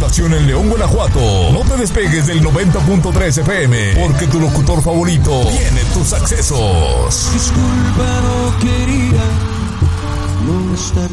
estación en León, Guanajuato. No te despegues del 90.3 FM, porque tu locutor favorito tiene tus accesos. Disculpa, no quería no estar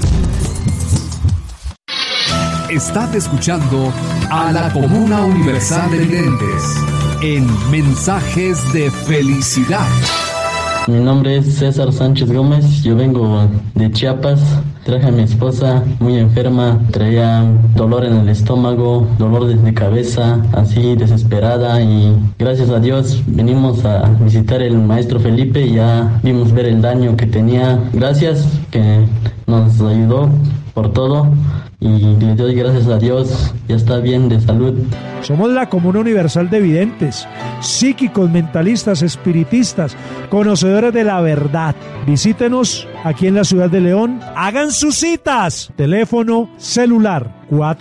bien. Estás escuchando a la Comuna Universal de Videntes en Mensajes de Felicidad. Mi nombre es César Sánchez Gómez, yo vengo de Chiapas. Traje a mi esposa muy enferma, traía dolor en el estómago, dolor de cabeza, así desesperada, y gracias a Dios venimos a visitar el maestro Felipe y ya vimos ver el daño que tenía. Gracias que nos ayudó por todo y le doy gracias a Dios, ya está bien de salud. Somos la Comuna Universal de Videntes, psíquicos, mentalistas, espiritistas, conocedores de la verdad. Visítenos aquí en la ciudad de León, hagan sus citas. Teléfono celular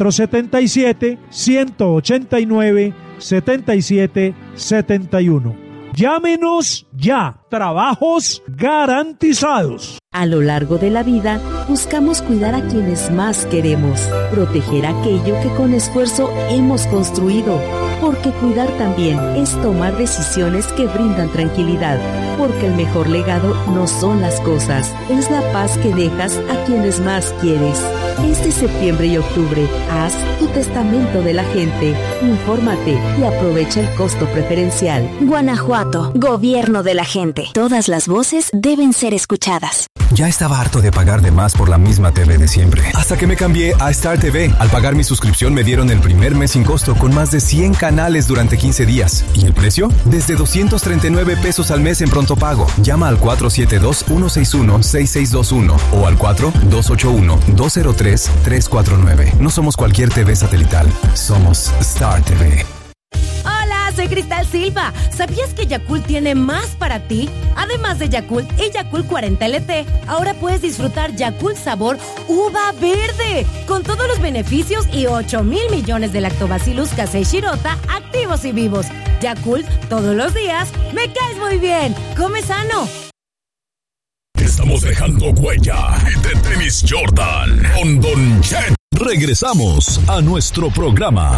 477-189-7771. Llámenos ya. Trabajos garantizados. A lo largo de la vida, buscamos cuidar a quienes más queremos, proteger aquello que con esfuerzo hemos construido, porque cuidar también es tomar decisiones que brindan tranquilidad, porque el mejor legado no son las cosas, es la paz que dejas a quienes más quieres. Este septiembre y octubre, haz tu testamento de la gente, infórmate y aprovecha el costo preferencial. Guanajuato, gobierno de la gente. Todas las voces deben ser escuchadas. Ya estaba harto de pagar de más por la misma TV de siempre, hasta que me cambié a Star TV. Al pagar mi suscripción me dieron el primer mes sin costo con más de 100 canales durante 15 días. ¿Y el precio? Desde 239 pesos al mes en pronto pago. Llama al 472-161-6621 o al 4-281-203-349. No somos cualquier TV satelital, somos Star TV. Hola, soy Cristal Silva. ¿Sabías que Yakult tiene más para ti? Además de Yakult y Yakult 40 LT, ahora puedes disfrutar Yakult sabor uva verde, con todos los beneficios y 8,000 millones de lactobacillus casei shirota activos y vivos. Yakult, todos los días, me caes muy bien. Come sano. Estamos dejando huella de Tenis Jordan con Don Chen. Regresamos a nuestro programa.